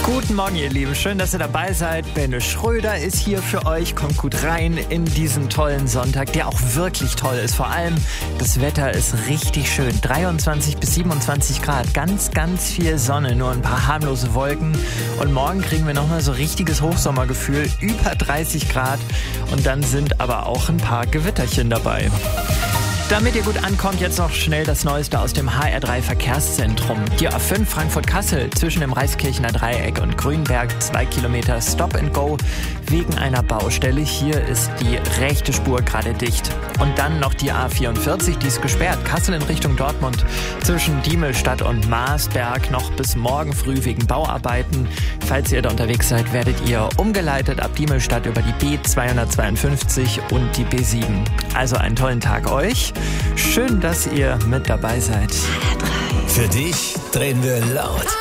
Guten Morgen, ihr Lieben. Schön, dass ihr dabei seid. Benne Schröder ist hier für euch. Kommt gut rein in diesen tollen Sonntag, der auch wirklich toll ist. Vor allem, das Wetter ist richtig schön. 23 bis 27 Grad. Ganz, ganz viel Sonne. Nur ein paar harmlose Wolken. Und morgen kriegen wir nochmal so richtiges Hochsommergefühl. Über 30 Grad. Und dann sind aber auch ein paar Gewitterchen dabei. Damit ihr gut ankommt, jetzt noch schnell das Neueste aus dem HR3 Verkehrszentrum. Die A5 Frankfurt-Kassel zwischen dem Reiskirchener Dreieck und Grünberg 2 Kilometer Stop and Go wegen einer Baustelle. Hier ist die rechte Spur gerade dicht. Und dann noch die A44, die ist gesperrt. Kassel in Richtung Dortmund zwischen Diemelstadt und Marsberg noch bis morgen früh wegen Bauarbeiten. Falls ihr da unterwegs seid, werdet ihr umgeleitet ab Diemelstadt über die B252 und die B7. Also einen tollen Tag euch. Schön, dass ihr mit dabei seid. Für dich drehen wir laut.